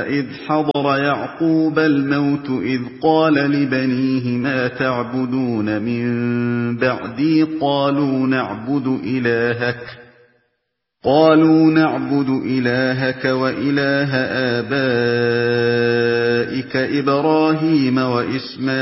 إذ حضر يعقوب الموت إذ قال لبنيه ما تعبدون من بعدي قالوا نعبد إلهك وإله آبائك إبراهيم وإسماعيل